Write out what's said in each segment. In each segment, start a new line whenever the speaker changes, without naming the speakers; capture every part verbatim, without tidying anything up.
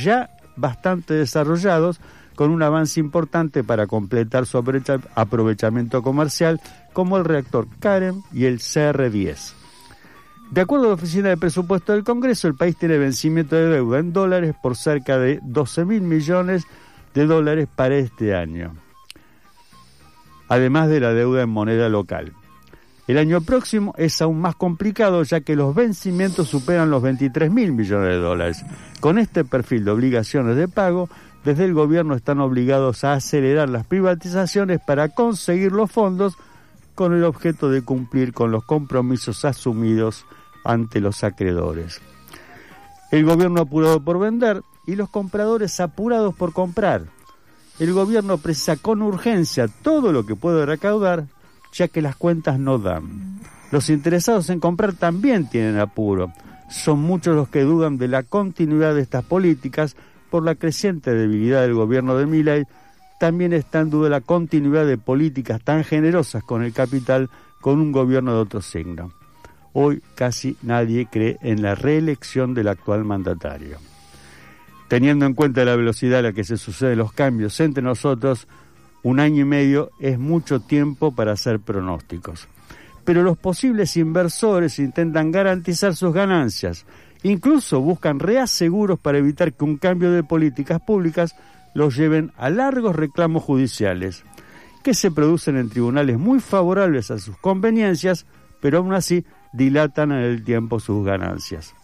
ya bastante desarrollados, con un avance importante para completar su aprovechamiento comercial, como el reactor Karen y el C R diez. De acuerdo a la Oficina de Presupuesto del Congreso, el país tiene vencimiento de deuda en dólares por cerca de doce mil millones de dólares para este año, además de la deuda en moneda local. El año próximo es aún más complicado, ya que los vencimientos superan los veintitrés mil millones de dólares. Con este perfil de obligaciones de pago, desde el gobierno están obligados a acelerar las privatizaciones para conseguir los fondos, con el objeto de cumplir con los compromisos asumidos ante los acreedores. El gobierno apurado por vender y los compradores apurados por comprar. El gobierno precisa con urgencia todo lo que puede recaudar, ya que las cuentas no dan. Los interesados en comprar también tienen apuro. Son muchos los que dudan de la continuidad de estas políticas por la creciente debilidad del gobierno de Milei. También está en duda la continuidad de políticas tan generosas con el capital con un gobierno de otro signo. Hoy casi nadie cree en la reelección del actual mandatario. Teniendo en cuenta la velocidad a la que se suceden los cambios entre nosotros, un año y medio es mucho tiempo para hacer pronósticos. Pero los posibles inversores intentan garantizar sus ganancias. Incluso buscan reaseguros para evitar que un cambio de políticas públicas los lleven a largos reclamos judiciales, que se producen en tribunales muy favorables a sus conveniencias, pero aún así dilatan en el tiempo sus ganancias.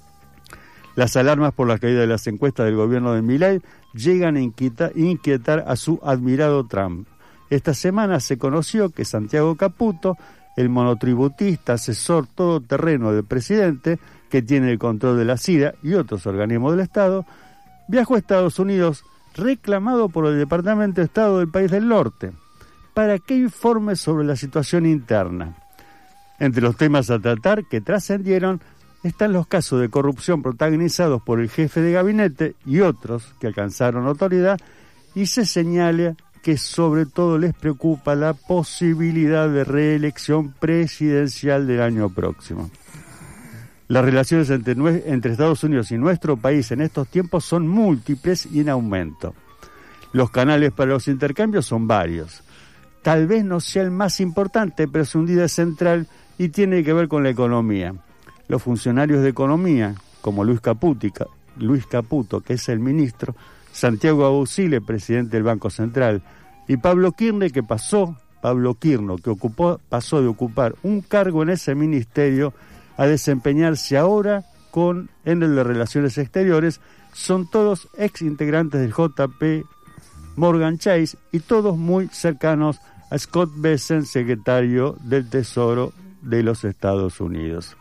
Las alarmas por la caída de las encuestas del gobierno de Milei llegan a inquietar, inquietar a su admirado Trump. Esta semana se conoció que Santiago Caputo, el monotributista, asesor todoterreno del presidente, que tiene el control de la C I D A y otros organismos del Estado, viajó a Estados Unidos reclamado por el Departamento de Estado del país del norte, para que informe sobre la situación interna. Entre los temas a tratar que trascendieron están los casos de corrupción protagonizados por el jefe de gabinete y otros que alcanzaron notoriedad, y se señala que sobre todo les preocupa la posibilidad de reelección presidencial del año próximo. Las relaciones entre, entre Estados Unidos y nuestro país en estos tiempos son múltiples y en aumento. Los canales para los intercambios son varios. Tal vez no sea el más importante, pero es un día central y tiene que ver con la economía. Los funcionarios de economía, como Luis Caputo, Luis Caputo, que es el ministro, Santiago Abusile, presidente del Banco Central, y Pablo Kirchner, que pasó, Pablo Kirchner, que ocupó, pasó de ocupar un cargo en ese ministerio a desempeñarse ahora con en el de Relaciones Exteriores, son todos ex integrantes del J P Morgan Chase y todos muy cercanos a Scott Bessent, secretario del Tesoro de los Estados Unidos.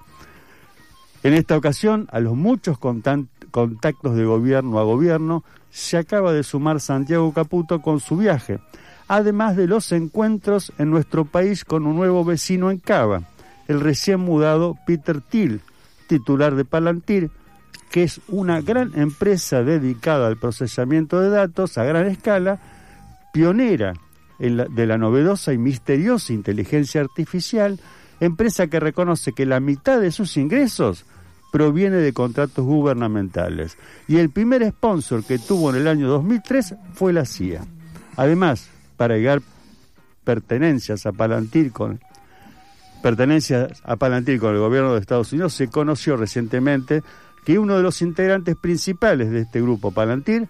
En esta ocasión, a los muchos contactos de gobierno a gobierno, se acaba de sumar Santiago Caputo con su viaje, además de los encuentros en nuestro país con un nuevo vecino en Cava, el recién mudado Peter Thiel, titular de Palantir, que es una gran empresa dedicada al procesamiento de datos a gran escala, pionera en la, de la novedosa y misteriosa inteligencia artificial, empresa que reconoce que la mitad de sus ingresos proviene de contratos gubernamentales. Y el primer sponsor que tuvo en el año dos mil tres fue la C I A. Además, para llegar pertenencias a Palantir con pertenencias a Palantir con el gobierno de Estados Unidos, se conoció recientemente que uno de los integrantes principales de este grupo Palantir,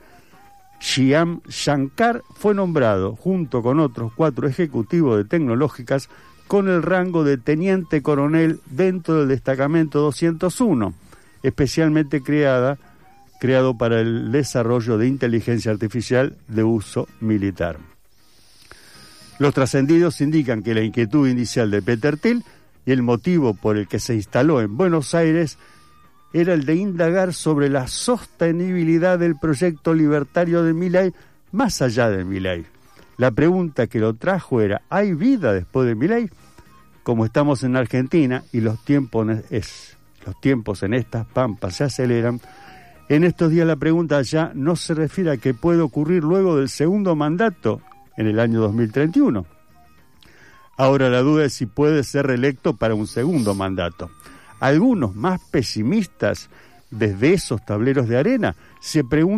Shyam Shankar, fue nombrado junto con otros cuatro ejecutivos de tecnológicas con el rango de teniente coronel dentro del destacamento doscientos uno, especialmente creada, creado para el desarrollo de inteligencia artificial de uso militar. Los trascendidos indican que la inquietud inicial de Peter Thiel y el motivo por el que se instaló en Buenos Aires era el de indagar sobre la sostenibilidad del proyecto libertario de Milei más allá de Milei. La pregunta que lo trajo era, ¿hay vida después de Milei? Como estamos en Argentina y los tiempos, es, los tiempos en estas pampas se aceleran, en estos días la pregunta ya no se refiere a qué puede ocurrir luego del segundo mandato en el año dos mil treinta y uno. Ahora la duda es si puede ser reelecto para un segundo mandato. Algunos más pesimistas desde esos tableros de arena se preguntan